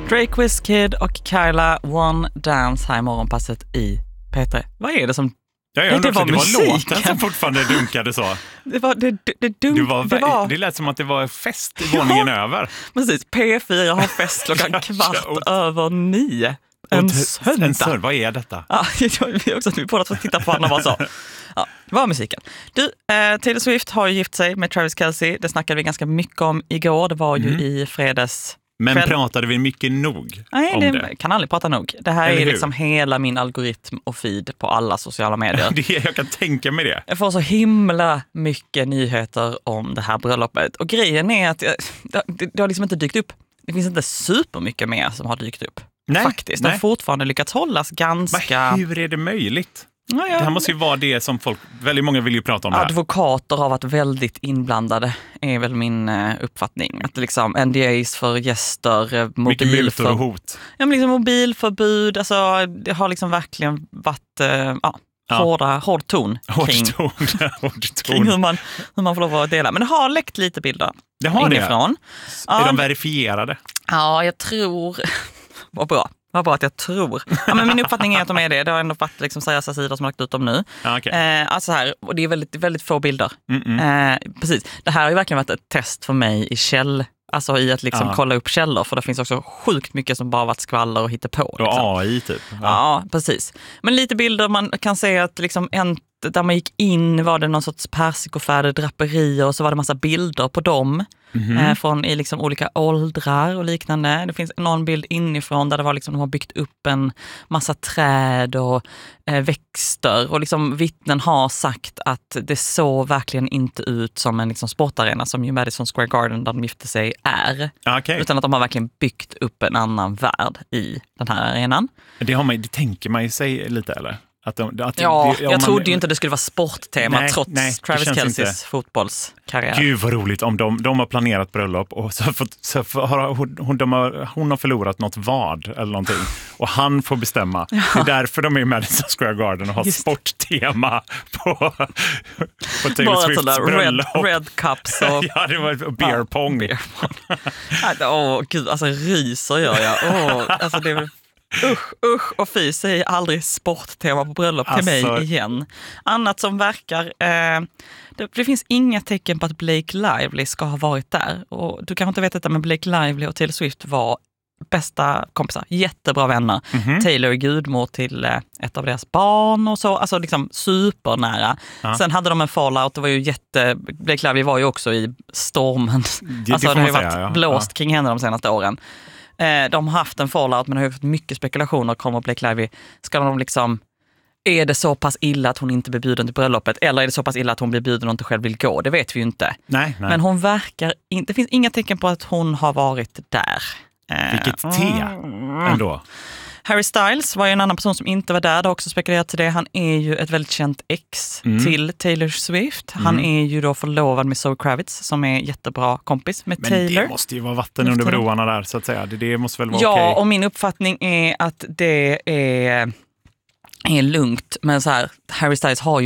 Drake, Wizkid och Kyla One Dance här i morgonpasset i P3. Vad är det som... Ja, det var låten som fortfarande dunkade så. Det lät som att det var fest i våningen över. Precis, P4 har fest klockan 8:15. En söndag. Vad är detta? Ja, vi båda får titta på varandra och bara så. Ja, det var musiken. Du, Taylor Swift har ju gift sig med Travis Kelce. Det snackade vi ganska mycket om igår. Det var ju i fredags. Men pratade vi mycket nog? Nej, det kan aldrig prata nog. Det här är liksom hela min algoritm och feed på alla sociala medier. Jag kan tänka mig det. Jag får så himla mycket nyheter om det här bröllopet. Och grejen är att det har liksom inte dykt upp. Det finns inte supermycket mer som har dykt upp. Nej, faktiskt. De har fortfarande lyckats hållas ganska... Men hur är det möjligt? Ja. Det här måste ju vara det som väldigt många vill ju prata om. Advokater har varit väldigt inblandade är väl min uppfattning. Att liksom NDAs för gäster, mycket mutor och hot. Ja, men liksom mobilförbud, alltså det har liksom verkligen varit hård ton kring hur man får lov att dela. Men det har läckt lite bilder. Det har inifrån. Är de verifierade? Ja, jag tror... Vad bra att jag tror. Ja, men min uppfattning är att de är det. Det har ändå varit liksom seriösa sidor som har lagt ut dem nu. Okay. Alltså här, och det är väldigt, väldigt få bilder. Precis. Det här har ju verkligen varit ett test för mig alltså i att liksom kolla upp källor. För det finns också sjukt mycket som bara varit skvaller och hittepå. Och liksom. AI typ. Ja, precis. Men lite bilder, man kan se att liksom där man gick in var det någon sorts persikofärgade draperier och så var det massa bilder på dem från i liksom olika åldrar och liknande. Det finns någon bild inifrån där det var liksom, de har byggt upp en massa träd och växter och liksom vittnen har sagt att det såg verkligen inte ut som en liksom sportarena som ju Madison Square Garden där de gifte sig är. Okay. Utan att de har verkligen byggt upp en annan värld i den här arenan. Det tänker man ju sig lite, eller? Jag trodde ju inte det skulle vara sporttema trots Travis Kelces fotbollskarriär. Gud vad roligt om de har planerat bröllop och hon har förlorat något vad eller någonting och han får bestämma. Ja. Det är därför de är i Madison Square Garden och har sporttema på Taylor Swifts bröllop. Red cups och... Ja, det var beer pong. Gud, alltså ryser gör jag. Alltså det är... Usch och fy, säger aldrig sporttema på bröllop till mig igen. Annat som verkar, det finns inga tecken på att Blake Lively ska ha varit där. Och du kanske inte vet detta, men Blake Lively och Taylor Swift var bästa kompisar, jättebra vänner. Taylor är gudmor till ett av deras barn och så, alltså liksom supernära. Sen hade de en fallout, det var ju Blake Lively var ju också i stormen. Det har ju varit blåst kring henne de senaste åren. De har haft en fallout men har haft mycket spekulationer kommer Blake Lively. Ska de liksom, är det så pass illa att hon inte blir bjuden till bröllopet eller är det så pass illa att hon blir bjuden och inte själv vill gå? Det vet vi ju inte. Nej. Men hon verkar inte, det finns inga tecken på att hon har varit där. Vilket te ändå. Harry Styles var ju en annan person som inte var där. Det har också spekulerat till det. Han är ju ett väldigt känt ex till Taylor Swift. Han är ju då förlovad med Zoe Kravitz som är jättebra kompis med Taylor. Men det måste ju vara vatten under broarna där så att säga. Det måste väl vara okej. Ja, och min uppfattning är att det är lugnt. Men så här, Harry Styles har ju